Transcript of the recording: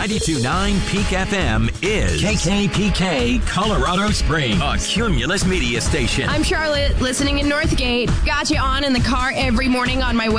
92.9 Peak FM is KKPK Colorado Springs, a Cumulus media station. I'm Charlotte, listening in Northgate. Got you on in the car every morning on my way